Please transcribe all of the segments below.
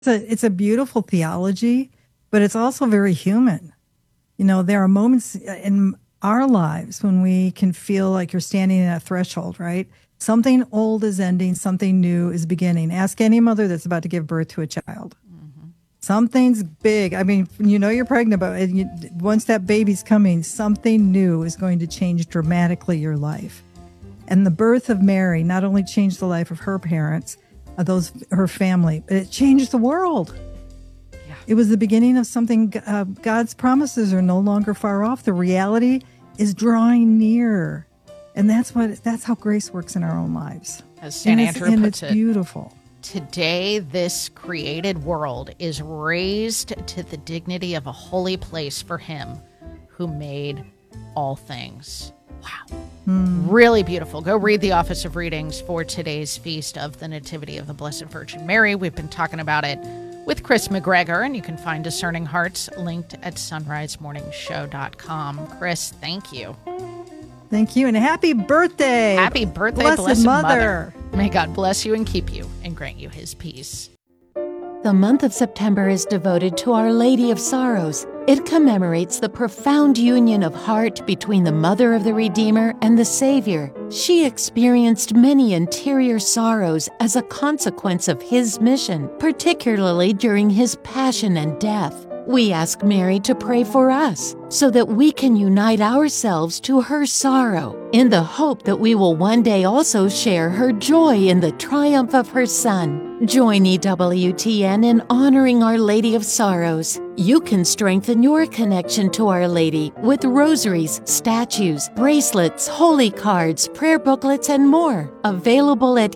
It's a beautiful theology, but it's also very human. You know, there are moments in our lives when we can feel like you're standing at a threshold, right? Something old is ending, something new is beginning. Ask any mother that's about to give birth to a child. Mm-hmm. Something's big. I mean, you know you're pregnant, but once that baby's coming, something new is going to change dramatically your life. And the birth of Mary not only changed the life of her parents, her family, but it changed the world. Yeah. It was the beginning of something. God's promises are no longer far off. The reality is drawing near. And that's how grace works in our own lives. As St. Andrew puts it, it's beautiful. Today, this created world is raised to the dignity of a holy place for him who made all things. Wow. Really beautiful. Go read the Office of Readings for today's Feast of the Nativity of the Blessed Virgin Mary. We've been talking about it with Chris McGregor, and you can find Discerning Hearts linked at sunrisemorningshow.com. Chris, thank you. Thank you, and happy birthday. Happy birthday, Blessed Mother. May God bless you and keep you and grant you his peace. The month of September is devoted to Our Lady of Sorrows. It commemorates the profound union of heart between the Mother of the Redeemer and the Savior. She experienced many interior sorrows as a consequence of his mission, particularly during his passion and death. We ask Mary to pray for us so that we can unite ourselves to her sorrow in the hope that we will one day also share her joy in the triumph of her Son. Join EWTN in honoring Our Lady of Sorrows. You can strengthen your connection to Our Lady with rosaries, statues, bracelets, holy cards, prayer booklets, and more. Available at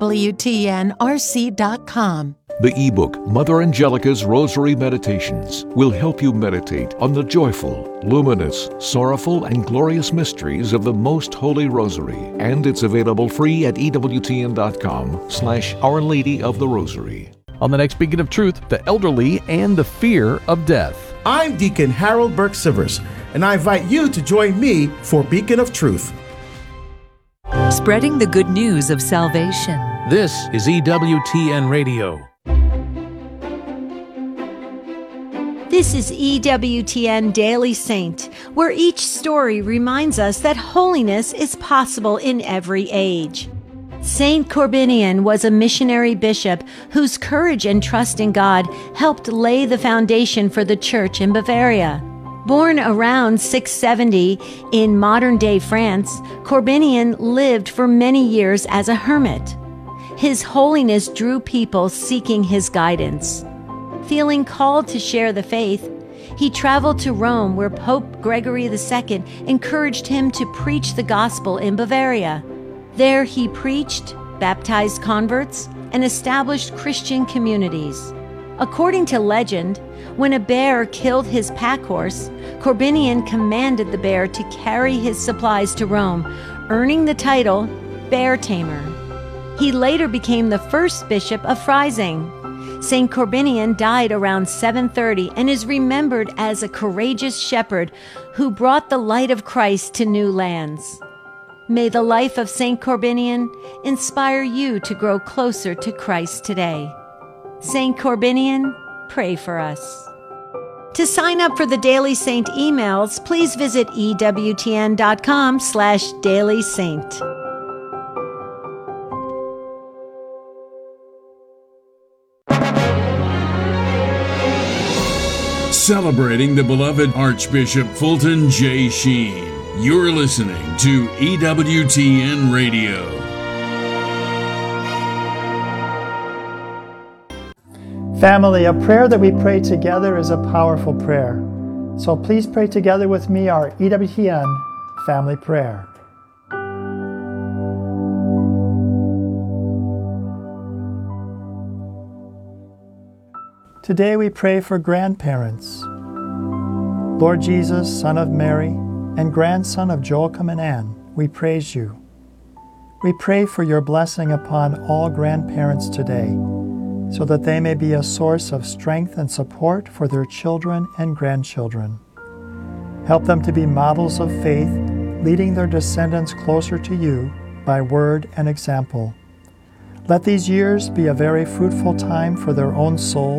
EWTNRC.com. The ebook, Mother Angelica's Rosary Meditations, will help you meditate on the joyful, luminous, sorrowful, and glorious mysteries of the Most Holy Rosary. And it's available free at EWTN.com/Our Lady of the Rosary. On the next Beacon of Truth, the elderly and the fear of death. I'm Deacon Harold Burke-Sivers, and I invite you to join me for Beacon of Truth. Spreading the good news of salvation. This is EWTN Radio. This is EWTN Daily Saint, where each story reminds us that holiness is possible in every age. Saint Corbinian was a missionary bishop whose courage and trust in God helped lay the foundation for the church in Bavaria. Born around 670 in modern-day France, Corbinian lived for many years as a hermit. His holiness drew people seeking his guidance. Feeling called to share the faith, he traveled to Rome, where Pope Gregory II encouraged him to preach the gospel in Bavaria. There he preached, baptized converts, and established Christian communities. According to legend, when a bear killed his pack horse, Corbinian commanded the bear to carry his supplies to Rome, earning the title Bear Tamer. He later became the first bishop of Freising. St. Corbinian died around 730 and is remembered as a courageous shepherd who brought the light of Christ to new lands. May the life of St. Corbinian inspire you to grow closer to Christ today. St. Corbinian, pray for us. To sign up for the Daily Saint emails, please visit EWTN.com/dailysaint. Celebrating the beloved Archbishop Fulton J. Sheen. You're listening to EWTN Radio. Family, a prayer that we pray together is a powerful prayer. So please pray together with me our EWTN family prayer. Today we pray for grandparents. Lord Jesus, Son of Mary, and grandson of Joachim and Anne, we praise you. We pray for your blessing upon all grandparents today, so that they may be a source of strength and support for their children and grandchildren. Help them to be models of faith, leading their descendants closer to you by word and example. Let these years be a very fruitful time for their own souls